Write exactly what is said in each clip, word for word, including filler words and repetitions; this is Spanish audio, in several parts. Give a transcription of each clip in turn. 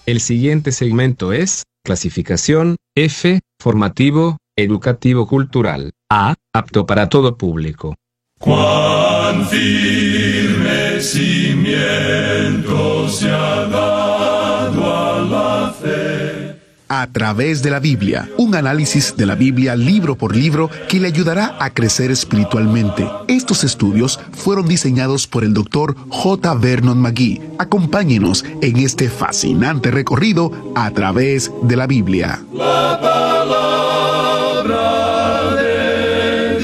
El siguiente segmento es clasificación F, formativo, educativo cultural. A, apto para todo público. Cuán firme cimiento se ha dado a la fe. A través de la Biblia, un análisis de la Biblia libro por libro que le ayudará a crecer espiritualmente. Estos estudios fueron diseñados por el doctor J. Vernon McGee. Acompáñenos en este fascinante recorrido a través de la Biblia. La palabra de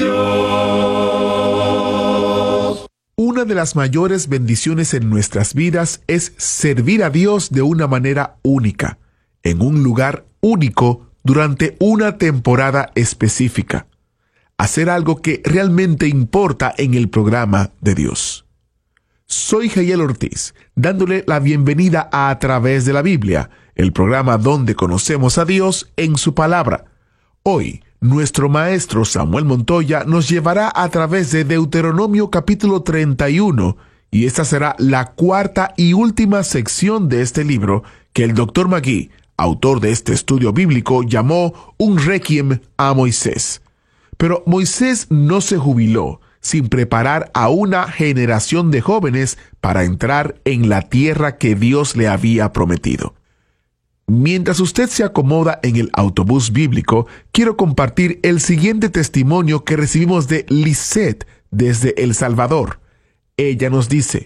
Dios. Una de las mayores bendiciones en nuestras vidas es servir a Dios de una manera única, en un lugar único durante una temporada específica. Hacer algo que realmente importa en el programa de Dios. Soy Jael Ortiz, dándole la bienvenida a A Través de la Biblia, el programa donde conocemos a Dios en su palabra. Hoy, nuestro maestro Samuel Montoya nos llevará a través de Deuteronomio capítulo treinta y uno, y esta será la cuarta y última sección de este libro que el doctor McGee, autor de este estudio bíblico, llamó un requiem a Moisés. Pero Moisés no se jubiló sin preparar a una generación de jóvenes para entrar en la tierra que Dios le había prometido. Mientras usted se acomoda en el autobús bíblico, quiero compartir el siguiente testimonio que recibimos de Lisette desde El Salvador. Ella nos dice: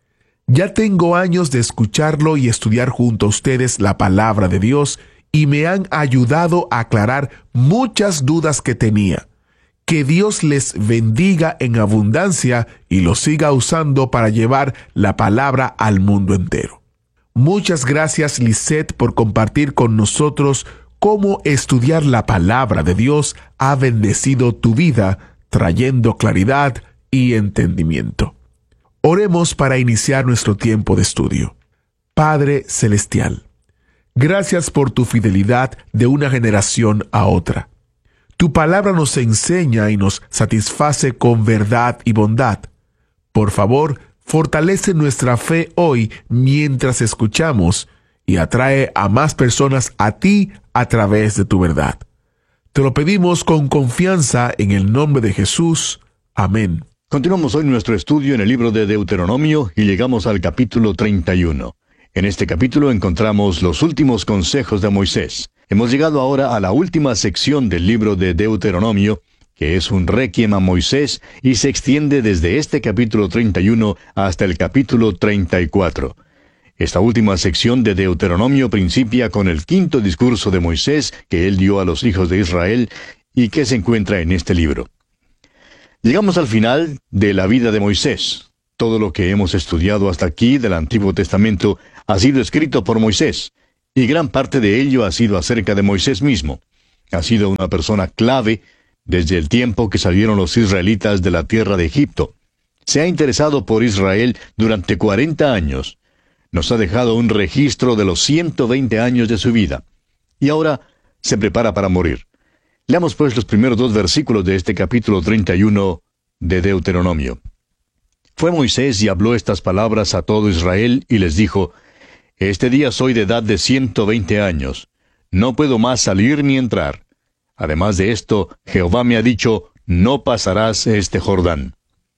ya tengo años de escucharlo y estudiar junto a ustedes la palabra de Dios y me han ayudado a aclarar muchas dudas que tenía. Que Dios les bendiga en abundancia y los siga usando para llevar la palabra al mundo entero. Muchas gracias, Lisette, por compartir con nosotros cómo estudiar la palabra de Dios ha bendecido tu vida, trayendo claridad y entendimiento. Oremos para iniciar nuestro tiempo de estudio. Padre Celestial, gracias por tu fidelidad de una generación a otra. Tu palabra nos enseña y nos satisface con verdad y bondad. Por favor, fortalece nuestra fe hoy mientras escuchamos y atrae a más personas a ti a través de tu verdad. Te lo pedimos con confianza en el nombre de Jesús. Amén. Continuamos hoy nuestro estudio en el libro de Deuteronomio y llegamos al capítulo treinta y uno. En este capítulo encontramos los últimos consejos de Moisés. Hemos llegado ahora a la última sección del libro de Deuteronomio, que es un requiem a Moisés y se extiende desde este capítulo treinta y uno hasta el capítulo treinta y cuatro. Esta última sección de Deuteronomio principia con el quinto discurso de Moisés que él dio a los hijos de Israel y que se encuentra en este libro. Llegamos al final de la vida de Moisés. Todo lo que hemos estudiado hasta aquí del Antiguo Testamento ha sido escrito por Moisés, y gran parte de ello ha sido acerca de Moisés mismo. Ha sido una persona clave desde el tiempo que salieron los israelitas de la tierra de Egipto. Se ha interesado por Israel durante cuarenta años. Nos ha dejado un registro de los ciento veinte años de su vida. Y ahora se prepara para morir. Leamos pues los primeros dos versículos de este capítulo treinta y uno de Deuteronomio. Fue Moisés y habló estas palabras a todo Israel y les dijo: Este día soy de edad de ciento veinte años. No puedo más salir ni entrar. Además de esto, Jehová me ha dicho: no pasarás este Jordán.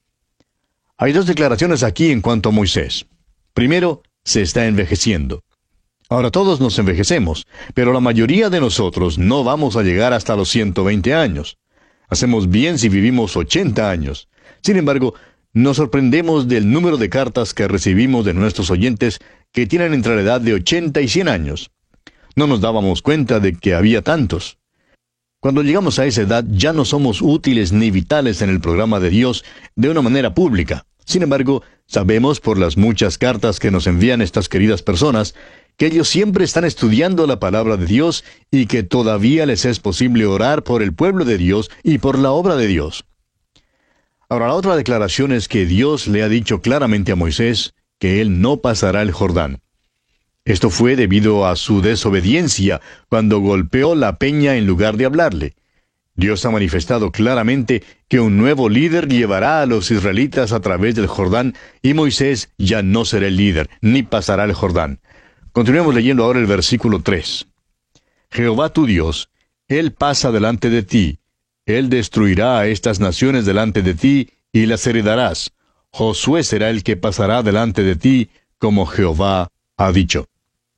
Hay dos declaraciones aquí en cuanto a Moisés. Primero, se está envejeciendo. Ahora todos nos envejecemos, pero la mayoría de nosotros no vamos a llegar hasta los ciento veinte años. Hacemos bien si vivimos ochenta años. Sin embargo, nos sorprendemos del número de cartas que recibimos de nuestros oyentes que tienen entre la edad de ochenta y cien años. No nos dábamos cuenta de que había tantos. Cuando llegamos a esa edad ya no somos útiles ni vitales en el programa de Dios de una manera pública. Sin embargo, sabemos por las muchas cartas que nos envían estas queridas personas que ellos siempre están estudiando la palabra de Dios y que todavía les es posible orar por el pueblo de Dios y por la obra de Dios. Ahora, la otra declaración es que Dios le ha dicho claramente a Moisés que él no pasará el Jordán. Esto fue debido a su desobediencia cuando golpeó la peña en lugar de hablarle. Dios ha manifestado claramente que un nuevo líder llevará a los israelitas a través del Jordán y Moisés ya no será el líder, ni pasará el Jordán. Continuemos leyendo ahora el versículo tres. Jehová tu Dios, Él pasa delante de ti. Él destruirá a estas naciones delante de ti, y las heredarás. Josué será el que pasará delante de ti, como Jehová ha dicho.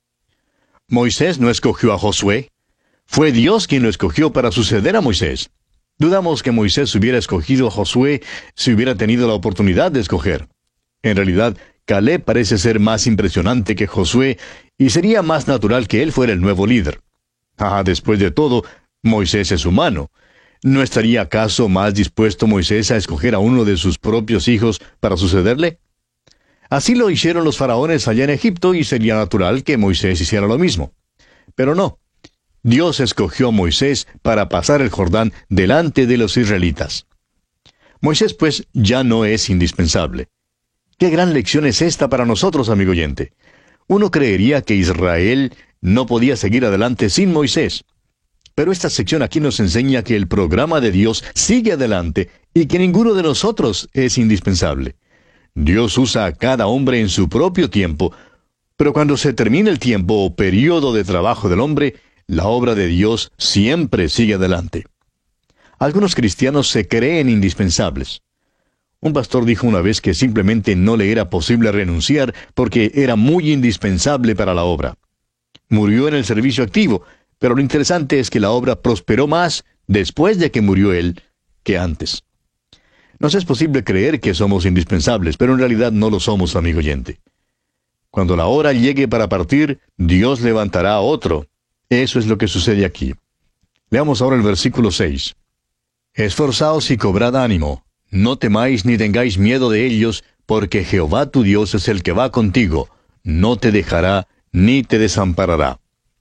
Moisés no escogió a Josué. Fue Dios quien lo escogió para suceder a Moisés. Dudamos que Moisés hubiera escogido a Josué si hubiera tenido la oportunidad de escoger. En realidad, Caleb parece ser más impresionante que Josué, y sería más natural que él fuera el nuevo líder. Ah, después de todo, Moisés es humano. ¿No estaría acaso más dispuesto Moisés a escoger a uno de sus propios hijos para sucederle? Así lo hicieron los faraones allá en Egipto, y sería natural que Moisés hiciera lo mismo. Pero no. Dios escogió a Moisés para pasar el Jordán delante de los israelitas. Moisés, pues, ya no es indispensable. ¿Qué gran lección es esta para nosotros, amigo oyente? Uno creería que Israel no podía seguir adelante sin Moisés. Pero esta sección aquí nos enseña que el programa de Dios sigue adelante y que ninguno de nosotros es indispensable. Dios usa a cada hombre en su propio tiempo, pero cuando se termina el tiempo o periodo de trabajo del hombre, la obra de Dios siempre sigue adelante. Algunos cristianos se creen indispensables. Un pastor dijo una vez que simplemente no le era posible renunciar porque era muy indispensable para la obra. Murió en el servicio activo, pero lo interesante es que la obra prosperó más después de que murió él que antes. Nos es posible creer que somos indispensables, pero en realidad no lo somos, amigo oyente. Cuando la hora llegue para partir, Dios levantará a otro. Eso es lo que sucede aquí. Leamos ahora el versículo seis. Esforzaos y cobrad ánimo. No temáis ni tengáis miedo de ellos, porque Jehová tu Dios es el que va contigo. No te dejará ni te desamparará.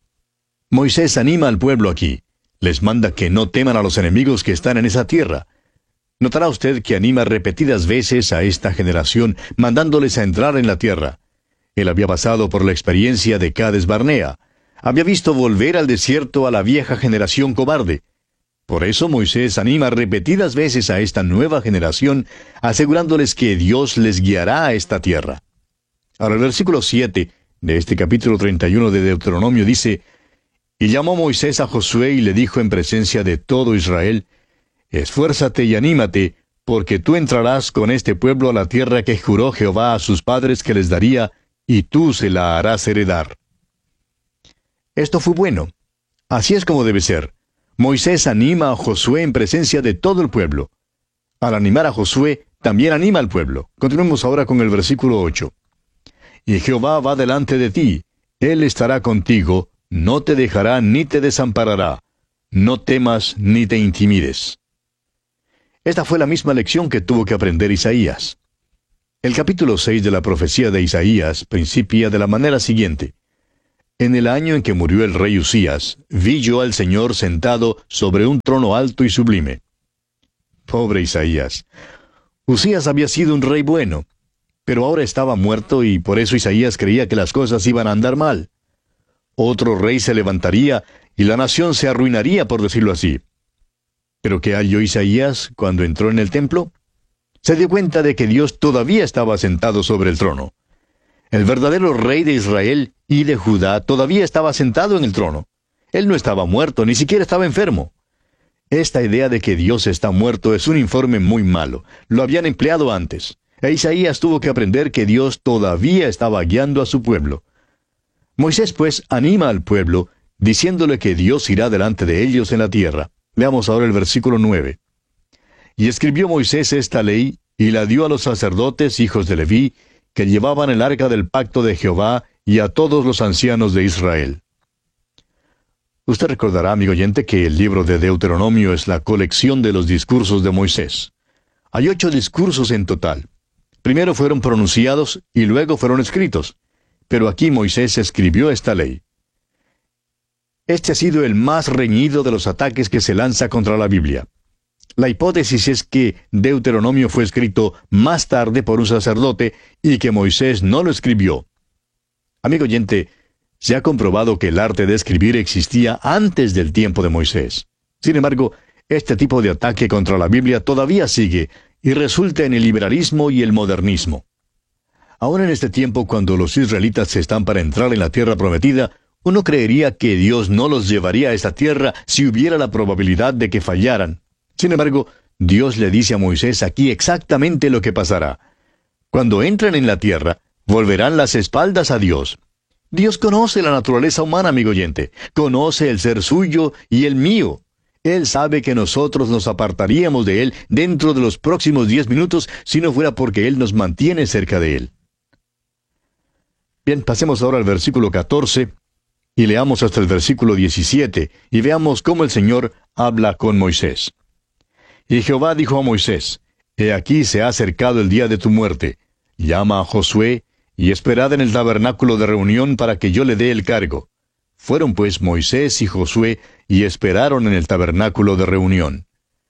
Moisés anima al pueblo aquí. Les manda que no teman a los enemigos que están en esa tierra. Notará usted que anima repetidas veces a esta generación, mandándoles a entrar en la tierra. Él había pasado por la experiencia de Cades Barnea. Había visto volver al desierto a la vieja generación cobarde. Por eso Moisés anima repetidas veces a esta nueva generación, asegurándoles que Dios les guiará a esta tierra. Ahora el versículo siete de este capítulo treinta y uno de Deuteronomio dice: Y llamó Moisés a Josué y le dijo en presencia de todo Israel: Esfuérzate y anímate, porque tú entrarás con este pueblo a la tierra que juró Jehová a sus padres que les daría, y tú se la harás heredar. Esto fue bueno. Así es como debe ser. Moisés anima a Josué en presencia de todo el pueblo. Al animar a Josué, también anima al pueblo. Continuemos ahora con el versículo ocho. Y Jehová va delante de ti, Él estará contigo, no te dejará ni te desamparará. No temas ni te intimides. Esta fue la misma lección que tuvo que aprender Isaías. El capítulo seis de la profecía de Isaías principia de la manera siguiente. En el año en que murió el rey Usías, vi yo al Señor sentado sobre un trono alto y sublime. Pobre Isaías. Usías había sido un rey bueno, pero ahora estaba muerto y por eso Isaías creía que las cosas iban a andar mal. Otro rey se levantaría y la nación se arruinaría, por decirlo así. ¿Pero qué halló Isaías cuando entró en el templo? Se dio cuenta de que Dios todavía estaba sentado sobre el trono. El verdadero rey de Israel y de Judá todavía estaba sentado en el trono. Él no estaba muerto, ni siquiera estaba enfermo. Esta idea de que Dios está muerto es un informe muy malo. Lo habían empleado antes. E Isaías tuvo que aprender que Dios todavía estaba guiando a su pueblo. Moisés, pues, anima al pueblo, diciéndole que Dios irá delante de ellos en la tierra. Veamos ahora el versículo nueve. Y escribió Moisés esta ley, y la dio a los sacerdotes, hijos de Leví, que llevaban el arca del pacto de Jehová, y a todos los ancianos de Israel. Usted recordará, amigo oyente, que el libro de Deuteronomio es la colección de los discursos de Moisés. Hay ocho discursos en total. Primero fueron pronunciados y luego fueron escritos. Pero aquí Moisés escribió esta ley. Este ha sido el más reñido de los ataques que se lanza contra la Biblia. La hipótesis es que Deuteronomio fue escrito más tarde por un sacerdote y que Moisés no lo escribió. Amigo oyente, se ha comprobado que el arte de escribir existía antes del tiempo de Moisés. Sin embargo, este tipo de ataque contra la Biblia todavía sigue y resulta en el liberalismo y el modernismo. Ahora en este tiempo, cuando los israelitas están para entrar en la tierra prometida, uno creería que Dios no los llevaría a esa tierra si hubiera la probabilidad de que fallaran. Sin embargo, Dios le dice a Moisés aquí exactamente lo que pasará. Cuando entren en la tierra, volverán las espaldas a Dios. Dios conoce la naturaleza humana, amigo oyente. Conoce el ser suyo y el mío. Él sabe que nosotros nos apartaríamos de Él dentro de los próximos diez minutos si no fuera porque Él nos mantiene cerca de Él. Bien, pasemos ahora al versículo catorce y leamos hasta el versículo diecisiete y veamos cómo el Señor habla con Moisés. Y Jehová dijo a Moisés, He aquí se ha acercado el día de tu muerte. Llama a Josué y esperad en el tabernáculo de reunión para que yo le dé el cargo. Fueron pues Moisés y Josué y esperaron en el tabernáculo de reunión.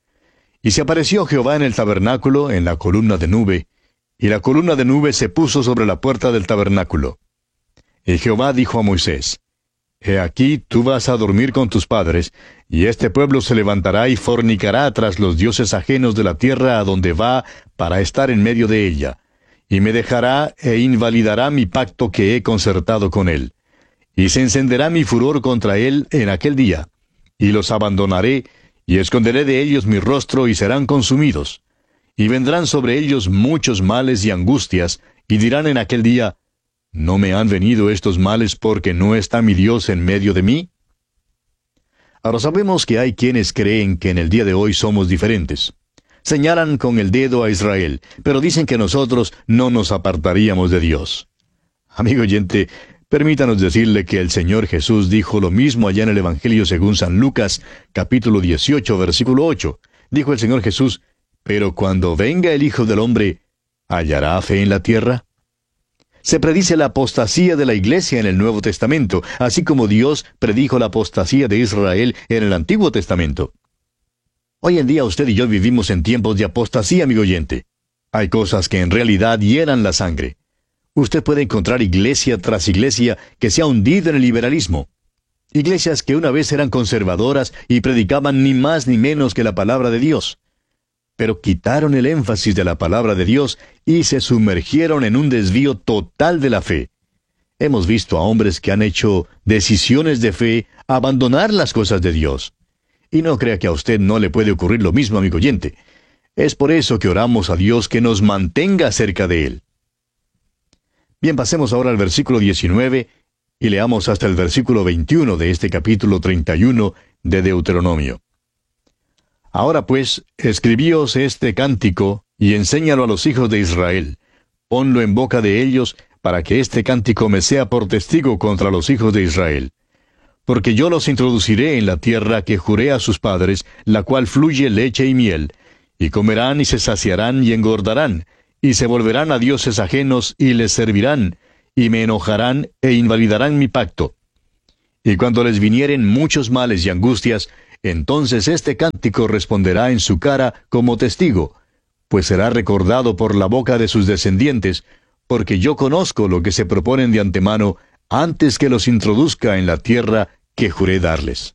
Y se apareció Jehová en el tabernáculo en la columna de nube, y la columna de nube se puso sobre la puerta del tabernáculo. Y Jehová dijo a Moisés, He aquí tú vas a dormir con tus padres, y este pueblo se levantará y fornicará tras los dioses ajenos de la tierra a donde va para estar en medio de ella, y me dejará e invalidará mi pacto que he concertado con él. Y se encenderá mi furor contra él en aquel día, y los abandonaré, y esconderé de ellos mi rostro y serán consumidos. Y vendrán sobre ellos muchos males y angustias, y dirán en aquel día, ¿no me han venido estos males porque no está mi Dios en medio de mí? Ahora sabemos que hay quienes creen que en el día de hoy somos diferentes. Señalan con el dedo a Israel, pero dicen que nosotros no nos apartaríamos de Dios. Amigo oyente, permítanos decirle que el Señor Jesús dijo lo mismo allá en el Evangelio según San Lucas, capítulo dieciocho, versículo ocho. Dijo el Señor Jesús, pero cuando venga el Hijo del Hombre, ¿hallará fe en la tierra? Se predice la apostasía de la iglesia en el Nuevo Testamento, así como Dios predijo la apostasía de Israel en el Antiguo Testamento. Hoy en día usted y yo vivimos en tiempos de apostasía, amigo oyente. Hay cosas que en realidad hieran la sangre. Usted puede encontrar iglesia tras iglesia que se ha hundido en el liberalismo. Iglesias que una vez eran conservadoras y predicaban ni más ni menos que la palabra de Dios. Pero quitaron el énfasis de la palabra de Dios y se sumergieron en un desvío total de la fe. Hemos visto a hombres que han hecho decisiones de fe abandonar las cosas de Dios. Y no crea que a usted no le puede ocurrir lo mismo, amigo oyente. Es por eso que oramos a Dios que nos mantenga cerca de Él. Bien, pasemos ahora al versículo diecinueve y leamos hasta el versículo veintiuno de este capítulo treinta y uno de Deuteronomio. Ahora pues, escribíos este cántico y enséñalo a los hijos de Israel. Ponlo en boca de ellos, para que este cántico me sea por testigo contra los hijos de Israel. Porque yo los introduciré en la tierra que juré a sus padres, la cual fluye leche y miel, y comerán y se saciarán y engordarán, y se volverán a dioses ajenos y les servirán, y me enojarán e invalidarán mi pacto. Y cuando les vinieren muchos males y angustias, entonces este cántico responderá en su cara como testigo, pues será recordado por la boca de sus descendientes, porque yo conozco lo que se proponen de antemano, antes que los introduzca en la tierra que juré darles.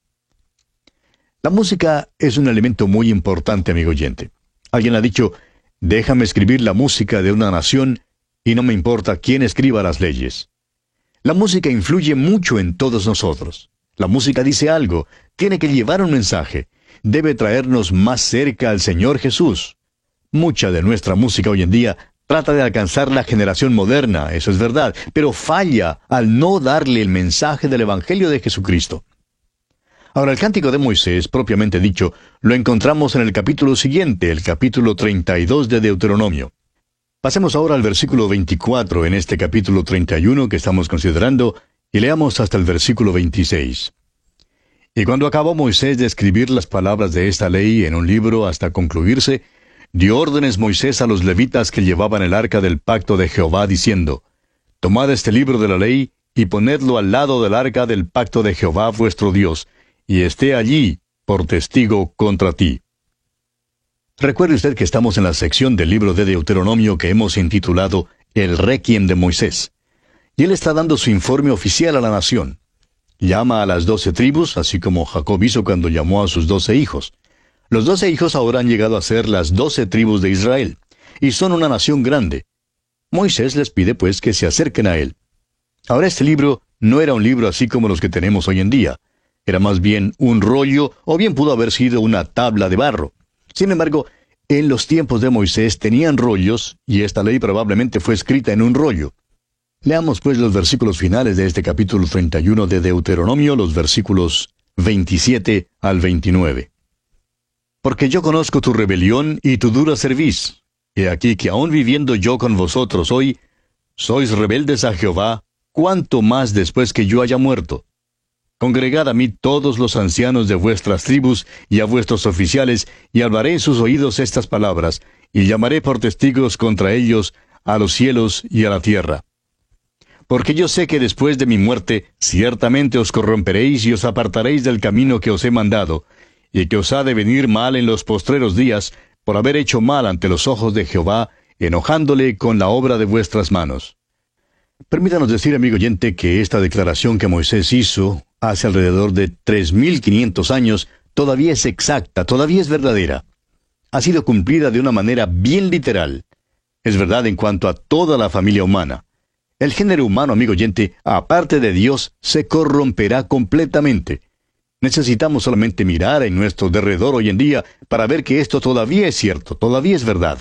La música es un elemento muy importante, amigo oyente. Alguien ha dicho, déjame escribir la música de una nación, y no me importa quién escriba las leyes. La música influye mucho en todos nosotros. La música dice algo, tiene que llevar un mensaje, debe traernos más cerca al Señor Jesús. Mucha de nuestra música hoy en día trata de alcanzar la generación moderna, eso es verdad, pero falla al no darle el mensaje del Evangelio de Jesucristo. Ahora, el cántico de Moisés, propiamente dicho, lo encontramos en el capítulo siguiente, el capítulo treinta y dos de Deuteronomio. Pasemos ahora al versículo veinticuatro en este capítulo treinta y uno que estamos considerando, y leamos hasta el versículo veintiséis. Y cuando acabó Moisés de escribir las palabras de esta ley en un libro hasta concluirse, dio órdenes Moisés a los levitas que llevaban el arca del pacto de Jehová, diciendo, Tomad este libro de la ley, y ponedlo al lado del arca del pacto de Jehová vuestro Dios, y esté allí por testigo contra ti. Recuerde usted que estamos en la sección del libro de Deuteronomio que hemos intitulado El Requiem de Moisés. Y él está dando su informe oficial a la nación. Llama a las doce tribus, así como Jacob hizo cuando llamó a sus doce hijos. Los doce hijos ahora han llegado a ser las doce tribus de Israel, y son una nación grande. Moisés les pide pues que se acerquen a él. Ahora este libro no era un libro así como los que tenemos hoy en día. Era más bien un rollo, o bien pudo haber sido una tabla de barro. Sin embargo, en los tiempos de Moisés tenían rollos, y esta ley probablemente fue escrita en un rollo. Leamos pues los versículos finales de este capítulo treinta y uno de Deuteronomio, los versículos veintisiete al veintinueve. Porque yo conozco tu rebelión y tu dura cerviz. He aquí que aun viviendo yo con vosotros hoy, sois rebeldes a Jehová, cuánto más después que yo haya muerto. Congregad a mí todos los ancianos de vuestras tribus y a vuestros oficiales, y hablaré en sus oídos estas palabras, y llamaré por testigos contra ellos a los cielos y a la tierra. Porque yo sé que después de mi muerte, ciertamente os corromperéis y os apartaréis del camino que os he mandado, y que os ha de venir mal en los postreros días, por haber hecho mal ante los ojos de Jehová, enojándole con la obra de vuestras manos. Permítanos decir, amigo oyente, que esta declaración que Moisés hizo hace alrededor de tres mil quinientos años todavía es exacta, todavía es verdadera. Ha sido cumplida de una manera bien literal. Es verdad en cuanto a toda la familia humana. El género humano, amigo oyente, aparte de Dios, se corromperá completamente. Necesitamos solamente mirar en nuestro derredor hoy en día para ver que esto todavía es cierto, todavía es verdad.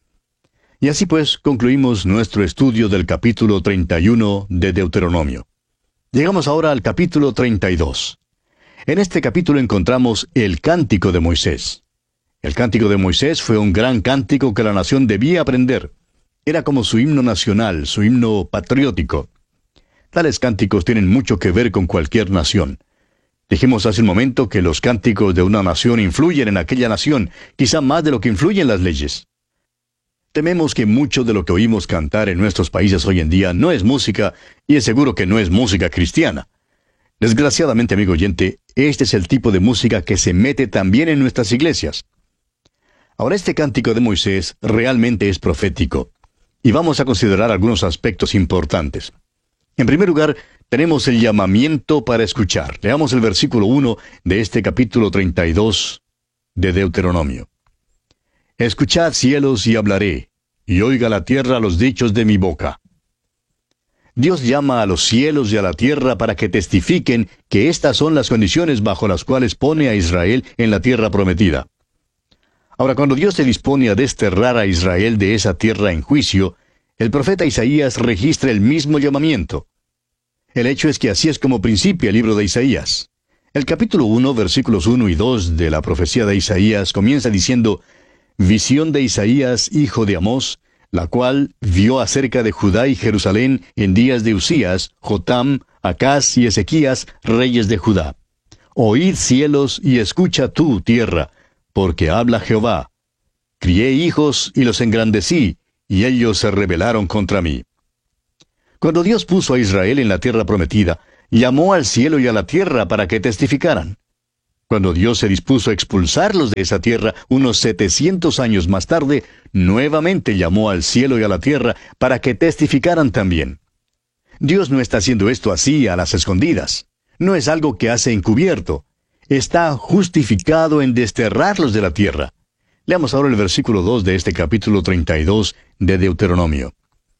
Y así pues concluimos nuestro estudio del capítulo treinta y uno de Deuteronomio. Llegamos ahora al capítulo treinta y dos. En este capítulo encontramos el Cántico de Moisés. El Cántico de Moisés fue un gran cántico que la nación debía aprender. Era como su himno nacional, su himno patriótico. Tales cánticos tienen mucho que ver con cualquier nación. Dijimos hace un momento que los cánticos de una nación influyen en aquella nación, quizá más de lo que influyen las leyes. Tememos que mucho de lo que oímos cantar en nuestros países hoy en día no es música, y es seguro que no es música cristiana. Desgraciadamente, amigo oyente, este es el tipo de música que se mete también en nuestras iglesias. Ahora, este cántico de Moisés realmente es profético, y vamos a considerar algunos aspectos importantes. En primer lugar, tenemos el llamamiento para escuchar. Leamos el versículo uno de este capítulo treinta y dos de Deuteronomio. Escuchad, cielos, y hablaré, y oiga la tierra los dichos de mi boca. Dios llama a los cielos y a la tierra para que testifiquen que estas son las condiciones bajo las cuales pone a Israel en la tierra prometida. Ahora, cuando Dios se dispone a desterrar a Israel de esa tierra en juicio, el profeta Isaías registra el mismo llamamiento. El hecho es que así es como principia el libro de Isaías. El capítulo uno, versículos uno y dos de la profecía de Isaías comienza diciendo: Visión de Isaías, hijo de Amós, la cual vio acerca de Judá y Jerusalén en días de Usías, Jotam, Acaz y Ezequías, reyes de Judá. Oíd, cielos, y escucha tú, tierra, porque habla Jehová. Crié hijos y los engrandecí, y ellos se rebelaron contra mí. Cuando Dios puso a Israel en la tierra prometida, llamó al cielo y a la tierra para que testificaran. Cuando Dios se dispuso a expulsarlos de esa tierra unos setecientos años más tarde, nuevamente llamó al cielo y a la tierra para que testificaran también. Dios no está haciendo esto así a las escondidas. No es algo que hace encubierto. Está justificado en desterrarlos de la tierra. Leamos ahora el versículo dos de este capítulo treinta y dos de Deuteronomio.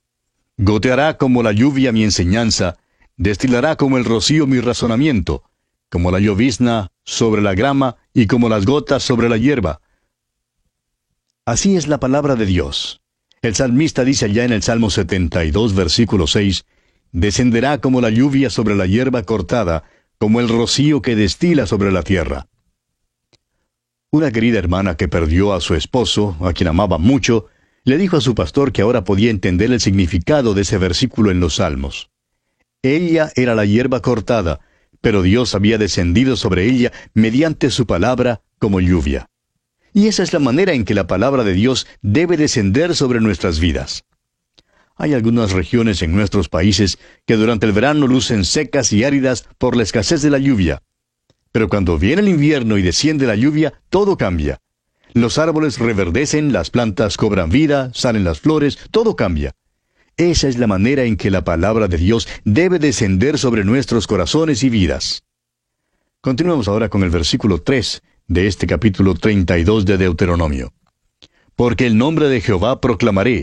Goteará como la lluvia mi enseñanza, destilará como el rocío mi razonamiento, como la llovizna sobre la grama y como las gotas sobre la hierba. Así es la palabra de Dios. El salmista dice allá en el Salmo setenta y dos, versículo seis, descenderá como la lluvia sobre la hierba cortada, como el rocío que destila sobre la tierra. Una querida hermana que perdió a su esposo, a quien amaba mucho, le dijo a su pastor que ahora podía entender el significado de ese versículo en los Salmos. Ella era la hierba cortada, pero Dios había descendido sobre ella mediante su palabra como lluvia. Y esa es la manera en que la palabra de Dios debe descender sobre nuestras vidas. Hay algunas regiones en nuestros países que durante el verano lucen secas y áridas por la escasez de la lluvia. Pero cuando viene el invierno y desciende la lluvia, todo cambia. Los árboles reverdecen, las plantas cobran vida, salen las flores, todo cambia. Esa es la manera en que la palabra de Dios debe descender sobre nuestros corazones y vidas. Continuemos ahora con el versículo tres de este capítulo treinta y dos de Deuteronomio. Porque el nombre de Jehová proclamaré,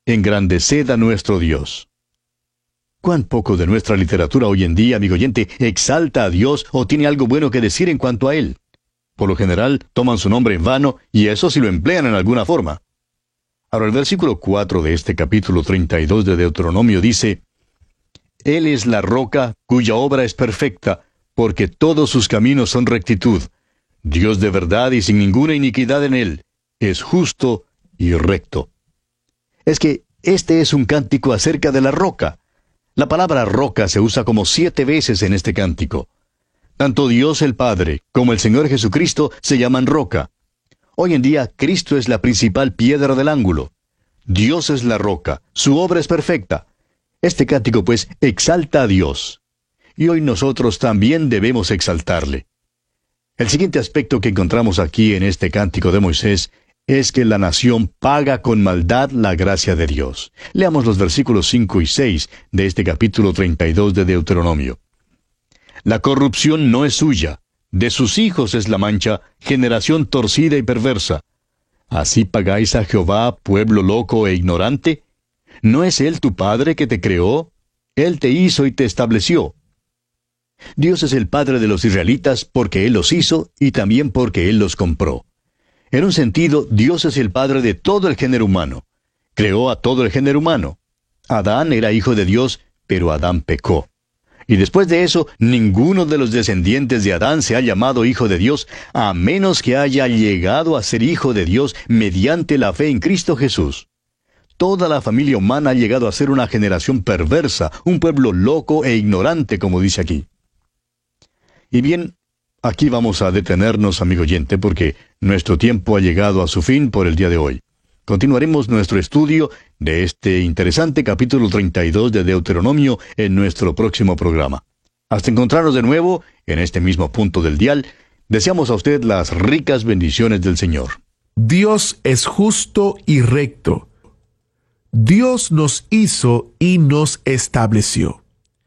engrandeced a nuestro Dios. ¿Cuán poco de nuestra literatura hoy en día, amigo oyente, exalta a Dios o tiene algo bueno que decir en cuanto a Él? Por lo general, toman su nombre en vano, y eso si lo emplean en alguna forma. Ahora, el versículo cuatro de este capítulo treinta y dos de Deuteronomio dice: Él es la roca cuya obra es perfecta, porque todos sus caminos son rectitud. Dios de verdad y sin ninguna iniquidad en Él. Es justo y recto. Es que este es un cántico acerca de la roca. La palabra roca se usa como siete veces en este cántico. Tanto Dios el Padre como el Señor Jesucristo se llaman roca. Hoy en día, Cristo es la principal piedra del ángulo. Dios es la roca, su obra es perfecta. Este cántico, pues, exalta a Dios. Y hoy nosotros también debemos exaltarle. El siguiente aspecto que encontramos aquí en este cántico de Moisés es que la nación paga con maldad la gracia de Dios. Leamos los versículos cinco y seis de este capítulo treinta y dos de Deuteronomio. La corrupción no es suya, de sus hijos es la mancha, generación torcida y perversa. ¿Así pagáis a Jehová, pueblo loco e ignorante? ¿No es Él tu Padre que te creó? Él te hizo y te estableció. Dios es el Padre de los israelitas porque Él los hizo y también porque Él los compró. En un sentido, Dios es el Padre de todo el género humano. Creó a todo el género humano. Adán era hijo de Dios, pero Adán pecó. Y después de eso, ninguno de los descendientes de Adán se ha llamado hijo de Dios, a menos que haya llegado a ser hijo de Dios mediante la fe en Cristo Jesús. Toda la familia humana ha llegado a ser una generación perversa, un pueblo loco e ignorante, como dice aquí. Y bien, aquí vamos a detenernos, amigo oyente, porque nuestro tiempo ha llegado a su fin por el día de hoy. Continuaremos nuestro estudio de este interesante capítulo treinta y dos de Deuteronomio en nuestro próximo programa. Hasta encontrarnos de nuevo en este mismo punto del dial, deseamos a usted las ricas bendiciones del Señor. Dios es justo y recto. Dios nos hizo y nos estableció.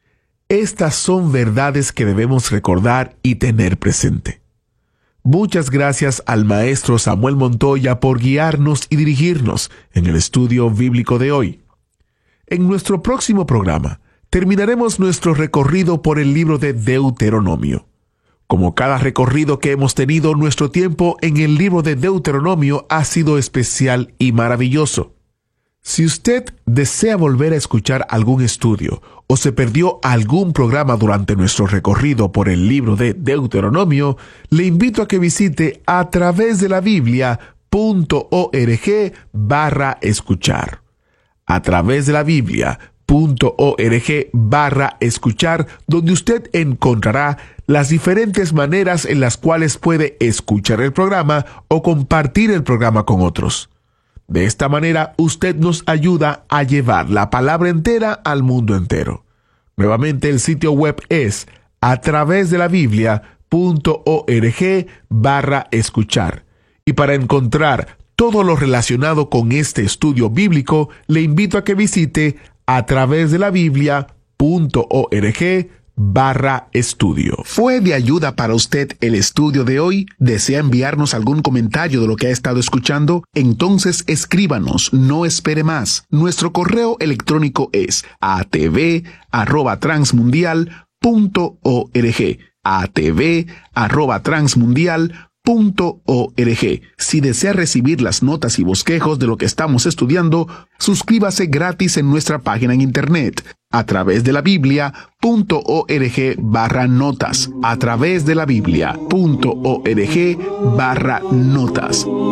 Estas son verdades que debemos recordar y tener presente. Muchas gracias al maestro Samuel Montoya por guiarnos y dirigirnos en el estudio bíblico de hoy. En nuestro próximo programa, terminaremos nuestro recorrido por el libro de Deuteronomio. Como cada recorrido que hemos tenido, nuestro tiempo en el libro de Deuteronomio ha sido especial y maravilloso. Si usted desea volver a escuchar algún estudio o se perdió algún programa durante nuestro recorrido por el libro de Deuteronomio, le invito a que visite a través de la Biblia punto org barra escuchar. A través de la Biblia punto org barra escuchar, donde usted encontrará las diferentes maneras en las cuales puede escuchar el programa o compartir el programa con otros. De esta manera, usted nos ayuda a llevar la palabra entera al mundo entero. Nuevamente, el sitio web es a través de la Biblia punto org barra escuchar. Y para encontrar todo lo relacionado con este estudio bíblico, le invito a que visite a través de la Biblia punto org barra estudio. ¿Fue de ayuda para usted el estudio de hoy? ¿Desea enviarnos algún comentario de lo que ha estado escuchando? Entonces escríbanos, no espere más. Nuestro correo electrónico es a t v arroba transmundial punto org. a t v arroba transmundial punto org. Si desea recibir las notas y bosquejos de lo que estamos estudiando, suscríbase gratis en nuestra página en internet a través de la Biblia punto org barra notas. A través de la Biblia punto org barra notas.